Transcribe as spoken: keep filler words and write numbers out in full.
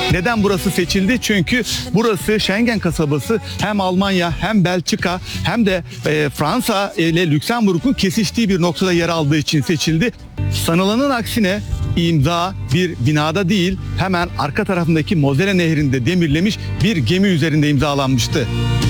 Neden burası seçildi? Çünkü burası Schengen kasabası, hem Almanya hem Belçika hem de e, Fransa ile Lüksemburg'un kesiştiği bir noktada yer aldığı için seçildi. Sanılanın aksine imza bir binada değil, hemen arka tarafındaki Moselle Nehri'nde demirlemiş bir gemi üzerinde imzalanmıştı.